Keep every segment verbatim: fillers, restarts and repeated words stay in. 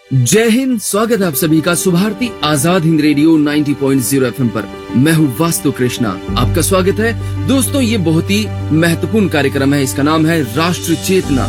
जय हिंद। स्वागत है आप सभी का सुभारती आजाद हिंद रेडियो नब्बे पॉइंट शून्य एफएम पर। मैं हूँ वास्तु कृष्णा, आपका स्वागत है। दोस्तों, ये बहुत ही महत्वपूर्ण कार्यक्रम है। इसका नाम है राष्ट्र चेतना।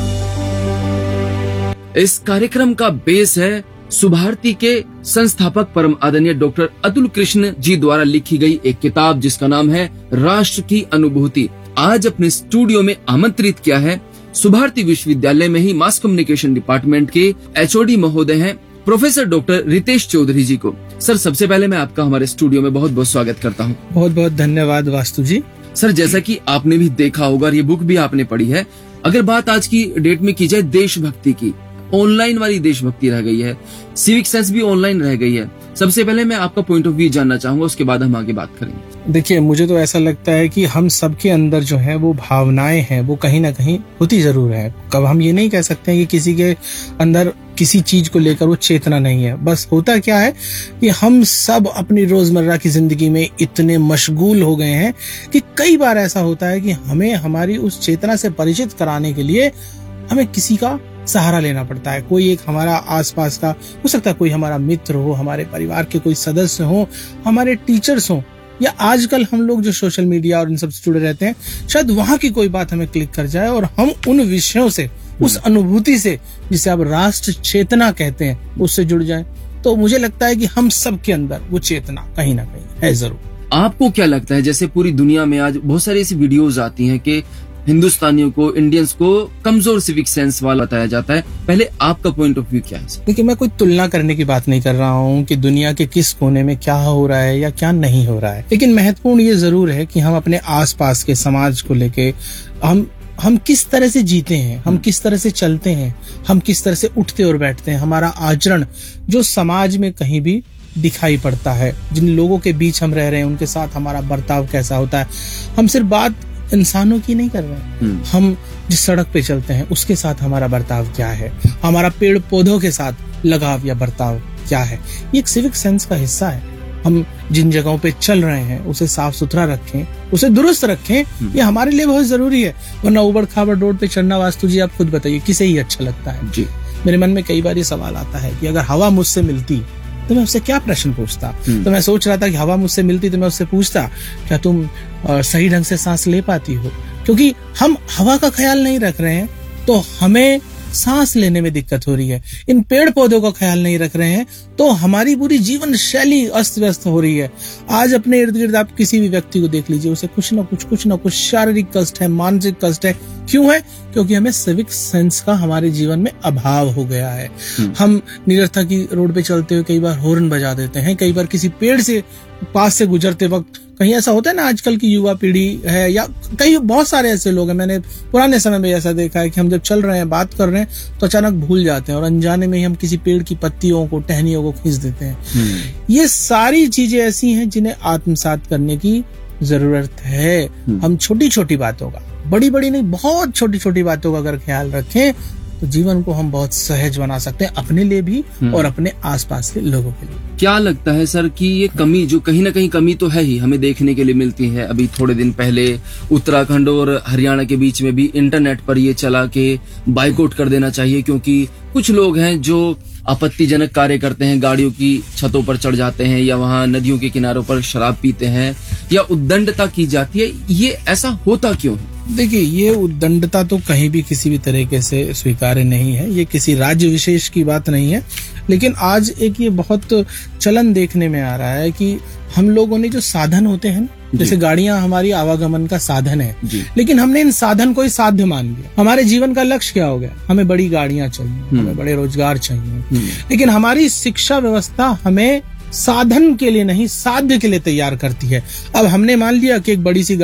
इस कार्यक्रम का बेस है सुभारती के संस्थापक परम आदरणीय डॉक्टर अतुल कृष्ण जी द्वारा लिखी गई एक किताब जिसका नाम है राष्ट्र की अनुभूति। आज अपने स्टूडियो में आमंत्रित किया है सुभारती विश्वविद्यालय में ही मास कम्युनिकेशन डिपार्टमेंट के एचओडी महोदय हैं प्रोफेसर डॉक्टर रितेश चौधरी जी को। सर, सबसे पहले मैं आपका हमारे स्टूडियो में बहुत बहुत स्वागत करता हूं। बहुत बहुत धन्यवाद वास्तु जी। सर, जैसा कि आपने भी देखा होगा और ये बुक भी आपने पढ़ी है, अगर बात आज की डेट में की जाए देशभक्ति की, ऑनलाइन वाली देशभक्ति रह गई है, सिविक सेंस भी ऑनलाइन रह गई है। सबसे पहले मैं आपका पॉइंट ऑफ व्यू जानना चाहूंगा, उसके बाद हम आगे बात करेंगे। देखिए, मुझे तो ऐसा लगता है कि हम सबके अंदर जो है वो भावनाएं हैं, वो कहीं ना कहीं होती जरूर है। कब हम ये नहीं कह सकते हैं कि किसी के अंदर किसी चीज को लेकर वो चेतना नहीं है। बस होता क्या है कि हम सब अपनी रोजमर्रा की जिंदगी में इतने मशगूल हो गए हैं कि कई बार ऐसा होता है कि हमें हमारी उस चेतना से परिचित कराने के लिए हमें किसी का सहारा लेना पड़ता है। कोई एक हमारा आसपास का हो सकता है, कोई हमारा मित्र हो, हमारे परिवार के कोई सदस्य हो, हमारे टीचर्स हो, या आजकल हम लोग जो सोशल मीडिया और इन सब से जुड़े रहते हैं, शायद वहां की कोई बात हमें क्लिक कर जाए और हम उन विषयों से, उस अनुभूति से, जिसे आप राष्ट्र चेतना कहते हैं, उससे जुड़ जाएं। तो मुझे लगता है कि हम सब के अंदर वो चेतना कहीं ना कहीं है जरूर। आपको क्या लगता है, जैसे पूरी दुनिया में आज बहुत सारी ऐसी वीडियोस आती हैं कि हिंदुस्तानियों को, इंडियंस को कमजोर सिविक सेंस वाला बताया जाता है, पहले आपका पॉइंट ऑफ व्यू क्या है? देखिए, मैं कोई तुलना करने की बात नहीं कर रहा हूँ कि दुनिया के किस कोने में क्या हो रहा है या क्या नहीं हो रहा है, लेकिन महत्वपूर्ण ये जरूर है कि हम अपने आसपास के समाज को लेके हम हम किस तरह से जीते हैं, हम किस तरह से चलते हैं, हम किस तरह से उठते और बैठते हैं, हमारा आचरण जो समाज में कहीं भी दिखाई पड़ता है, जिन लोगों के बीच हम रह रहे हैं उनके साथ हमारा बर्ताव कैसा होता है। हम सिर्फ बात इंसानों की नहीं कर रहे हैं, हम जिस सड़क पे चलते हैं उसके साथ हमारा बर्ताव क्या है, हमारा पेड़ पौधों के साथ लगाव या बर्ताव क्या है। ये एक सिविक सेंस का हिस्सा है। हम जिन जगहों पे चल रहे हैं उसे साफ सुथरा रखें, उसे दुरुस्त रखें, ये हमारे लिए बहुत जरूरी है। वरना उबड़ खाबड़ रोड पे चढ़ना, वास्तु जी आप खुद बताइए, किसे ही अच्छा लगता है? जी, मेरे मन में कई बार ये सवाल आता है कि अगर हवा मुझसे मिलती तो मैं उससे क्या प्रश्न पूछता। तो मैं सोच रहा था कि हवा मुझसे मिलती तो मैं उससे पूछता, क्या तुम आ, सही ढंग से सांस ले पाती हो? क्योंकि हम हवा का ख्याल नहीं रख रहे हैं तो हमें सांस लेने में दिक्कत हो रही है। इन पेड़ पौधों का ख्याल नहीं रख रहे हैं तो हमारी पूरी जीवन शैली अस्त व्यस्त हो रही है। आज अपने इर्द गिर्द आप किसी भी व्यक्ति को देख लीजिए, उसे कुछ ना कुछ कुछ ना कुछ शारीरिक कष्ट है, मानसिक कष्ट है। क्यों है? क्योंकि हमें सिविक सेंस का हमारे जीवन में अभाव हो गया है। हम निरर्थक की रोड पे चलते हुए कई बार हॉर्न बजा देते हैं, कई बार किसी पेड़ से पास से गुजरते वक्त कहीं ऐसा होता है ना, आजकल की युवा पीढ़ी है या कई बहुत सारे ऐसे लोग हैं, मैंने पुराने समय में ऐसा देखा है कि हम जब चल रहे हैं, बात कर रहे हैं तो अचानक भूल जाते हैं और अनजाने में ही हम किसी पेड़ की पत्तियों को, टहनियों को खींच देते हैं। ये सारी चीजें ऐसी हैं जिन्हें आत्मसात करने की जरूरत है। हम छोटी छोटी बातों का, बड़ी बड़ी नहीं, बहुत छोटी छोटी बातों का अगर ख्याल रखें तो जीवन को हम बहुत सहज बना सकते हैं, अपने लिए भी और अपने आसपास के लोगों के लिए। क्या लगता है सर कि ये कमी, जो कहीं ना कहीं कमी तो है ही, हमें देखने के लिए मिलती है। अभी थोड़े दिन पहले उत्तराखंड और हरियाणा के बीच में भी इंटरनेट पर ये चला कि बाइकआउट कर देना चाहिए, क्योंकि कुछ लोग हैं जो आपत्तिजनक कार्य करते हैं, गाड़ियों की छतों पर चढ़ जाते हैं या वहां नदियों के किनारों पर शराब पीते हैं या उद्दंडता की जाती है। ये ऐसा होता क्यों है? देखिए, ये उद्दंडता तो कहीं भी किसी भी तरीके से स्वीकार्य नहीं है। ये किसी राज्य विशेष की बात नहीं है, लेकिन आज एक ये बहुत चलन देखने में आ रहा है कि हम लोगों ने जो साधन होते हैं, जैसे गाड़ियां हमारी आवागमन का साधन है, लेकिन हमने इन साधन को ही साध्य मान लिया। हमारे जीवन का लक्ष्य क्या हो गया? हमें बड़ी गाड़ियां चाहिए, हमें बड़े रोजगार चाहिए, लेकिन हमारी शिक्षा व्यवस्था हमें साधन के लिए नहीं, साध्य के लिए तैयार करती है। अब हमने मान लिया कि एक बड़ी सी